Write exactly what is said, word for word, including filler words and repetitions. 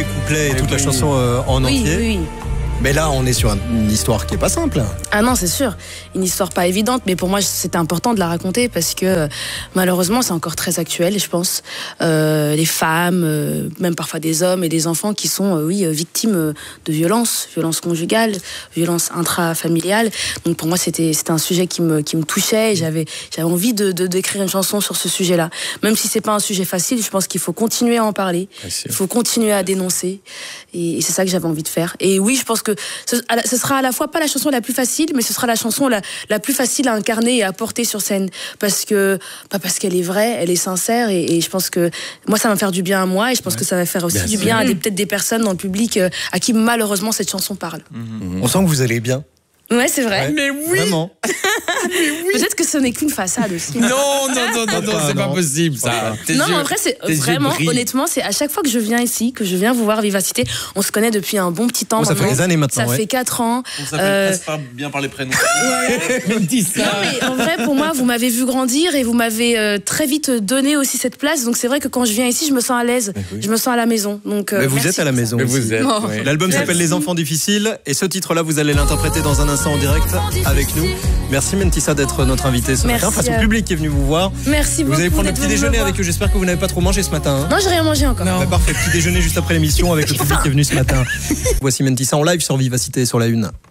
couplet et toute oui. la chanson euh, en Oui, entier. oui, oui. Mais là, on est sur une histoire qui est pas simple. Ah non, c'est sûr. Une histoire pas évidente, mais pour moi, c'était important de la raconter parce que euh, malheureusement, c'est encore très actuel, je pense. Euh, les femmes, euh, même parfois des hommes et des enfants qui sont, euh, oui, euh, victimes euh, de violences, violences conjugales, violences intrafamiliales. Donc pour moi, c'était c'était un sujet qui me qui me touchait. Et j'avais j'avais envie de, de d'écrire une chanson sur ce sujet-là. Même si c'est pas un sujet facile, je pense qu'il faut continuer à en parler. Il faut continuer à dénoncer. Et, et c'est ça que j'avais envie de faire. Et oui, je pense que ce, ce sera à la fois pas la chanson la plus facile, mais ce sera la chanson la, la plus facile à incarner et à porter sur scène. Parce que, bah parce qu'elle est vraie, elle est sincère, et, et je pense que moi, ça va me faire du bien à moi, et je pense ouais. que ça va faire aussi bien du bien à des, peut-être des personnes dans le public euh, à qui malheureusement cette chanson parle. Mmh. On sent que vous allez bien. Ouais, c'est vrai. Ouais, mais oui. Vraiment. Mais oui. Peut-être que ce n'est qu'une façade aussi. Non, non, non, non, non, c'est pas possible ça. Tes non, yeux, mais en vrai, c'est vraiment, honnêtement, c'est à chaque fois que je viens ici, que je viens vous voir Vivacité, on se connaît depuis un bon petit temps. Oh, ça fait des années maintenant. Ça ouais. fait quatre ans. On s'appelle euh... presque pas bien par les prénoms. On dit ça. Non, mais en vrai, pour moi, vous m'avez vu grandir et vous m'avez euh, très vite donné aussi cette place. Donc c'est vrai que quand je viens ici, je me sens à l'aise, oui. je me sens à la maison. Donc, euh, mais vous êtes à la maison. Mais vous êtes. Oh. Oui. L'album s'appelle Les Enfants Difficiles, et ce titre-là, vous allez l'interpréter dans un instant en direct avec nous. Merci Mentissa d'être notre invitée ce Merci matin, face au public qui est venu vous voir. Merci beaucoup. Vous allez prendre le petit déjeuner avec eux. J'espère que vous n'avez pas trop mangé ce matin. Hein. Non, j'ai rien mangé encore. Bah, parfait, petit déjeuner juste après l'émission avec le public qui est venu ce matin. Voici Mentissa en live sur Vivacité sur la Une.